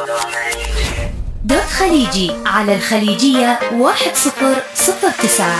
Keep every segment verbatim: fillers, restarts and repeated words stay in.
دوت خليجي على الخليجية واحد صفر صفر تسعة.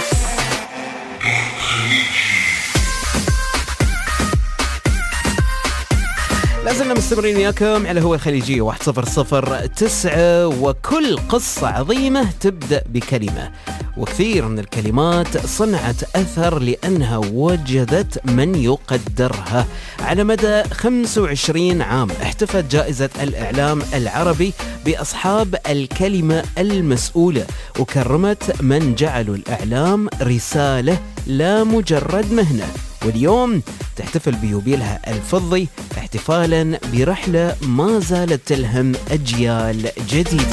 لازلنا مستمرين وياكم على هو الخليجية واحد صفر صفر تسعة. وكل قصة عظيمة تبدأ بكلمة، وكثير من الكلمات صنعت أثر لأنها وجدت من يقدرها. على مدى خمسة وعشرين عام احتفت جائزة الإعلام العربي بأصحاب الكلمة المسؤولة، وكرمت من جعلوا الإعلام رسالة لا مجرد مهنة. واليوم تحتفل بيوبيلها الفضي احتفالا برحلة ما زالت تلهم أجيال جديدة.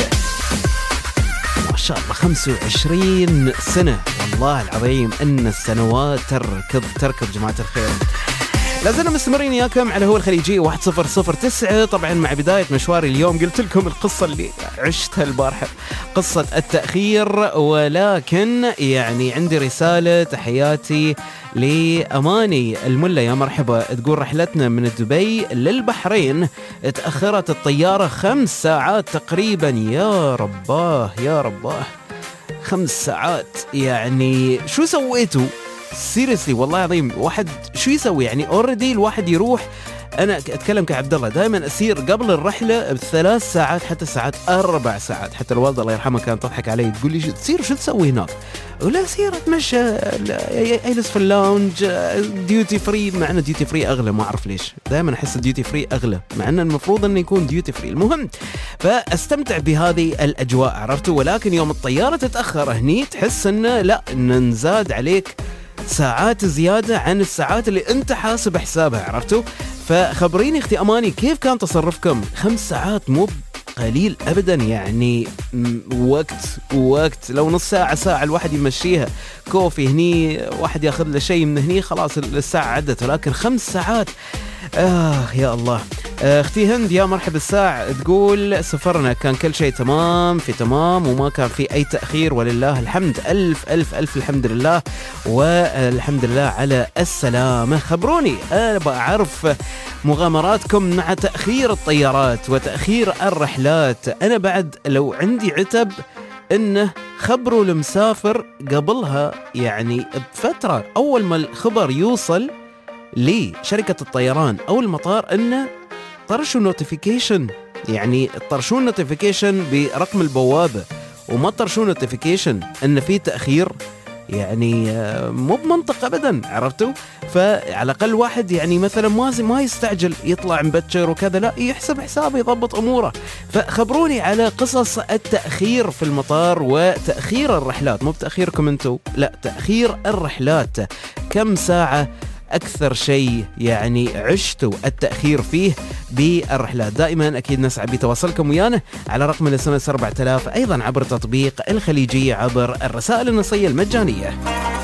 ما شاء الله خمسة وعشرين سنة، والله العظيم أن السنوات تركض تركض جماعة الخير. لازلنا مستمرين إياكم على هو الخليجي واحد صفر صفر تسعة. طبعا مع بداية مشواري اليوم قلت لكم القصة اللي عشتها البارحة، قصة التأخير، ولكن يعني عندي رسالة تحياتي لأماني الملا. يا مرحبا، تقول رحلتنا من دبي للبحرين تأخرت الطيارة خمس ساعات تقريبا. يا رباه يا رباه، خمس ساعات. يعني شو سويتوا؟ سيريسلي والله العظيم، واحد شو يسوي؟ يعني اوريدي الواحد يروح. انا اتكلم كعبد الله، دائما اسير قبل الرحله بثلاث ساعات، حتى ساعات اربع ساعات. حتى الوالده الله يرحمها كانت تضحك علي تقول لي تصير شو تسوي هناك؟ ولا سير اتمشى، اجلس في اللاونج، ديوتي فري. مع ان ديوتي فري اغلى، ما اعرف ليش دائما احس الديوتي فري اغلى، مع ان المفروض انه يكون ديوتي فري. المهم، فاستمتع بهذه الاجواء، عرفتوا. ولكن يوم الطياره تتاخر هني تحس انه لا، انه نزاد عليك ساعات زيادة عن الساعات اللي انت حاسب حسابها، عرفتوا. فخبريني اختي اماني، كيف كان تصرفكم؟ خمس ساعات مو قليل ابدا، يعني وقت وقت لو نص ساعة ساعة الواحد يمشيها، كوفي هني واحد ياخذ له شيء من هني خلاص الساعة عدت، ولكن خمس ساعات آه يا الله. اختي هند يا مرحب الساعة، تقول سفرنا كان كل شيء تمام في تمام وما كان في اي تأخير ولله الحمد. الف الف الف الحمد لله، والحمد لله على السلامة. خبروني، انا بعرف مغامراتكم مع تأخير الطيارات وتأخير الرحلات. انا بعد لو عندي عتب انه خبروا المسافر قبلها، يعني بفترة اول ما الخبر يوصل لشركة الطيران أو المطار إنه طرشوا نوتيفيكيشن، يعني طرشوا نوتيفيكيشن برقم البوابة، وما طرشوا نوتيفيكيشن إن في تأخير. يعني مو بمنطق أبدا، عرفتوا. فعلى الأقل واحد يعني مثلا ما ما يستعجل يطلع مبكر وكذا، لا يحسب حسابه يضبط أموره. فخبروني على قصص التأخير في المطار وتأخير الرحلات، مو بتأخيركم أنتوا، لا تأخير الرحلات. كم ساعة أكثر شيء يعني عشتوا التأخير فيه بالرحلات؟ دائما أكيد نسعى بتواصلكم ويانا على رقم الاس ام اس أربعة آلاف، أيضا عبر تطبيق الخليجية، عبر الرسائل النصية المجانية.